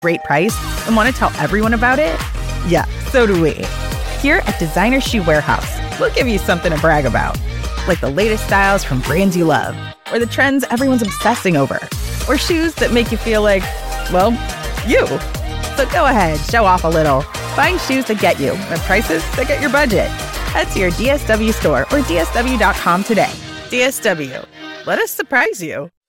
great price and want to tell everyone about it? Yeah, so do we. Here at Designer Shoe Warehouse, we'll give you something to brag about, like the latest styles from brands you love, or the trends everyone's obsessing over, or shoes that make you feel like, well, you. So go ahead, show off a little. Find shoes that get you at prices that get your budget. Head to your DSW store or DSW.com today. DSW, let us surprise you.